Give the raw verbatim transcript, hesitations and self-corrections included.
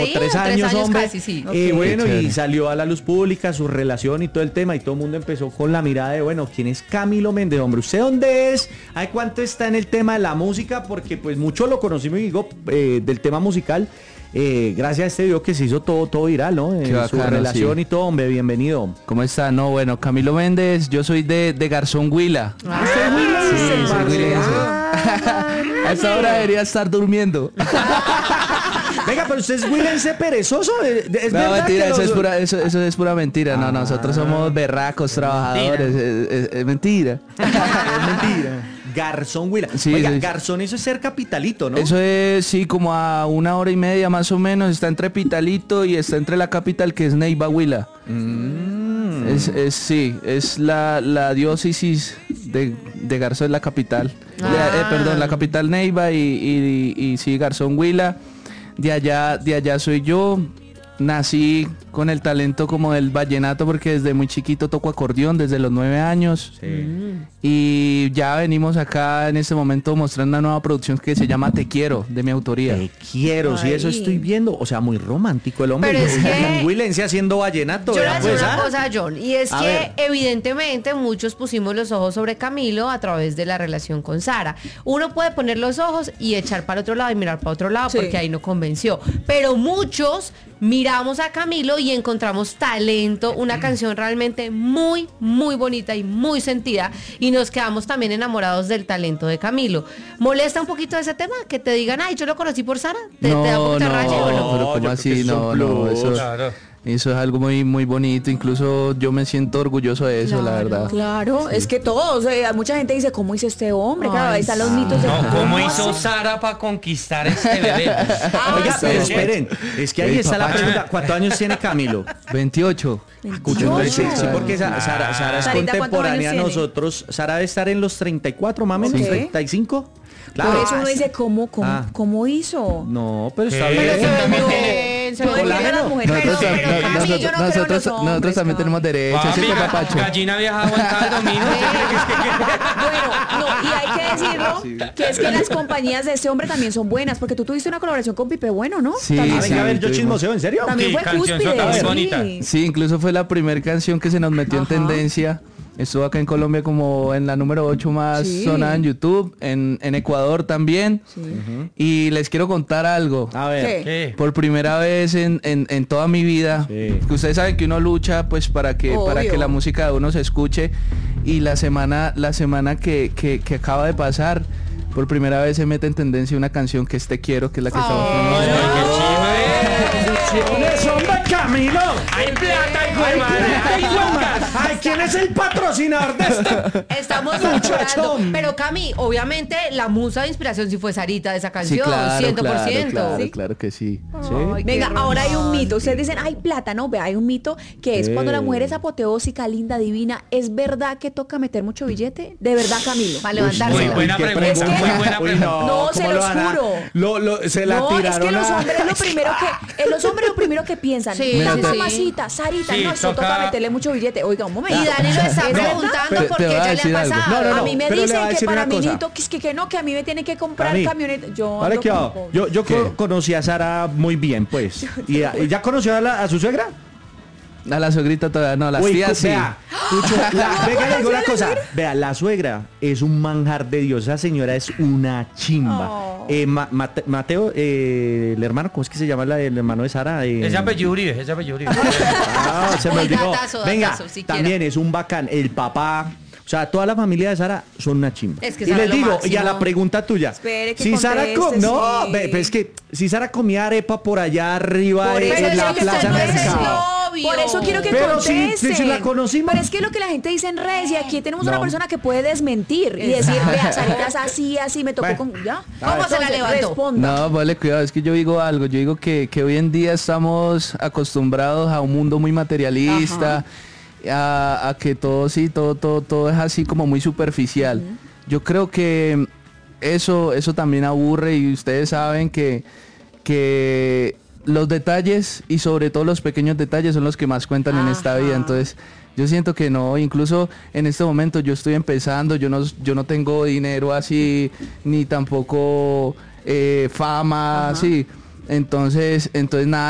ahí, tres tres años, años hombre. casi, sí. Eh, Ok. bueno, Qué y chévere. salió a la luz pública su relación y todo el tema, y todo el mundo empezó con la mirada de, bueno, ¿quién es Camilo Méndez, hombre? ¿Usted dónde es? ¿Ay, cuánto está en el tema de la música? Porque pues mucho lo conocimos, digo, eh, del tema musical. Eh, gracias a este video que se hizo todo, todo viral, ¿no? Eh, Qué su bacano, relación sí. y todo, hombre, bienvenido. ¿Cómo está? No, bueno, Camilo Méndez, yo soy de, de Garzón Huila. Ah, Sí, soy parce. huilense. A esta hora debería estar durmiendo. Venga, pero usted es huilense perezoso. ¿Es No, verdad mentira, que eso los- es pura, eso, eso es pura mentira. No, Ah. nosotros somos berracos, trabajadores. Es, es- es mentira. Es mentira. Garzón Huila. Sí, Oiga, sí. Garzón, eso es ser capitalito, ¿no? Eso es, sí, como a una hora y media más o menos. Está entre Pitalito y está entre la capital, que es Neiva, Huila. Mm. Es, es, sí, es la, la diócesis de, de Garzón, es la capital. Ah. Eh, perdón, la capital Neiva y, y, y, y sí, Garzón Huila. De allá, de allá soy yo. Nací con el talento como del vallenato porque desde muy chiquito toco acordeón, desde los nueve años. Sí. Y ya venimos acá en este momento mostrando una nueva producción que se llama Te Quiero, de mi autoría. Te quiero, si eso Ay. estoy viendo. O sea, muy romántico el hombre. Pero es que- Un huilense haciendo vallenato. Yo le vea, voy a decir pues, una ¿ah? cosa, John, y es A que ver. evidentemente muchos pusimos los ojos sobre Camilo a través de la relación con Sara. Uno puede poner los ojos y echar para otro lado y mirar para otro lado Sí. porque ahí no convenció. Pero muchos miramos a Camilo y encontramos talento, una canción realmente muy, muy bonita y muy sentida, y nos quedamos también enamorados del talento de Camilo. ¿Molesta un poquito ese tema? Que te digan, ay, yo lo conocí por Sara. ¿Te, te da un poquito de raye o no? pero No, como yo creo así, que es un no, no, plus. eso, Claro. eso es algo muy, muy bonito. Incluso yo me siento orgulloso de eso, la Claro. verdad. Claro, es que todos, eh, mucha gente dice, ¿cómo hizo este hombre? Claro, Ay, ahí están los sí. mitos de No, ¿cómo hace? hizo Sara para conquistar este bebé? Ah, Oiga, sí. pero esperen, es que ahí Ey, está la papá. pregunta. ¿Cuántos años tiene Camilo? veintiocho. Entonces, sí, sí, porque Sa- Sara, Sara es Sarita, ¿cuántos contemporánea a años tiene? nosotros. Sara debe estar en los treinta y cuatro, más o menos, Ok. treinta y cinco. Por eso uno dice, ¿cómo, cómo, Ah. cómo hizo? No, pero está ¿Qué? bien. Pero se ve muy También bien, se ve Yo muy defiendo a las bien. mujeres. Pero- Nosotros, pero, no- Cami, nosotros, yo no creo en nosotros, los nosotros hombres, también Cami. tenemos derechos, Papi, ¿cierto, ga- papacho? gallina vieja aguantada el domingo. Bueno, no, y hay que decirlo, que es que las compañías de este hombre también son buenas, porque tú tuviste una colaboración con Pipe Bueno, ¿no? Sí, También, Ah, sí. venga, a ver, yo tuvimos. chismoseo, ¿en serio? también Sí, fue canción cúspide. sota muy sí. bonita. Sí, incluso fue la primera canción que se nos metió en Ajá. tendencia. Estuvo acá en Colombia como en la número ocho más Sí. sonada en YouTube, en, en Ecuador también. Y les quiero contar algo. A ver. ¿Qué? ¿Qué? Por primera vez en, en, en toda mi vida, Sí. que ustedes saben que uno lucha pues para que, para Obvio. que la música de uno se escuche, y la semana, la semana que, que, que acaba de pasar, por primera vez se mete en tendencia una canción que es Te Quiero, que es la que estamos Ay, pronunciando. Ay, qué chiva, ¿Quién es, hombre, Camilo? ¡Hay plata, hijo de Ay, madre! ay, ay, ay, ¿quién es el patrocinador de esto? Estamos mejorando. Muchachón. Pero Cami, obviamente la musa de inspiración sí fue Sarita de esa Sí, canción, claro, cien por claro, ciento. claro, ¿Sí? claro que sí. Ay, qué Venga, ahora hay un mito. romántico. Ustedes dicen, hay plata, ¿no? Ve, hay un mito que es Sí. cuando la mujer es apoteósica, linda, divina. ¿Es verdad que toca meter mucho billete? De verdad, Camilo. Para levantarse. Muy buena Qué pregunta, pregunta. muy buena Uy, pregunta. No, se ¿cómo los lo van a- juro. Lo, lo- se la No, es tiraron que los a- hombres lo primero que, eh, los hombres lo primero que piensan, Sí, la sí, sí. mamacita, Sarita, Sí, no, eso toca, toca- meterle mucho billete. Oiga, un momento. Y Dani lo está ¿Es verdad? preguntando Pero porque te voy a ya le decir ha algo. pasado. No, no, no. A mí me pero le voy a dicen que decir para una mi cosa. nito, que, es que, que no, que a mí me tienen que comprar Cami, camioneta. Yo Vale, ando ¿qué como va? con- Yo, yo ¿Qué? co- conocí a Sara muy bien, pues. ¿Y, a- y ya conoció a, la- a su suegra? A la suegrita todavía no, las Uy, tías cu- sí. Vea, Cucho, la- venga, le digo una cosa. Vea, la suegra es un manjar de Dios. Esa señora es una chimba. Oh. Eh, Ma- Mate- Mateo, eh, el hermano, ¿cómo es que se llama la- el hermano de Sara? Eh, Ese apellido Uribe, ese apellido Uribe. Ah, se me Uy, olvidó. datazo, Venga, datazo, siquiera. también es un bacán. El papá, o sea, toda la familia de Sara son una chimba. Es que y Sara les es lo digo, máximo. y a la pregunta tuya. Espere que si Sara co- conteste, no, sí. ve, pues es que si Sara comía arepa por allá arriba Por en, eso en es la que plaza usted no es Mercado. novio. Por eso quiero que Pero sí, contesten. sí, sí la conocimos. Pero es que es lo que la gente dice en redes y aquí tenemos una No. persona que puede desmentir y decir, vea, Sarita es así, así, me tocó Bueno. con... ¿Ya? ¿Cómo se la Entonces, levantó? responda. No, vale, cuidado, es que yo digo algo, yo digo que, que hoy en día estamos acostumbrados a un mundo muy materialista, a, a que todo sí, todo, todo, todo es así como muy superficial. Yo creo que eso, eso también aburre, y ustedes saben que, que los detalles y sobre todo los pequeños detalles son los que más cuentan en esta vida. Ajá. Entonces yo siento que no, incluso en este momento yo estoy empezando, yo no, yo no tengo dinero así, ni tampoco eh, fama, así. Entonces, entonces nada,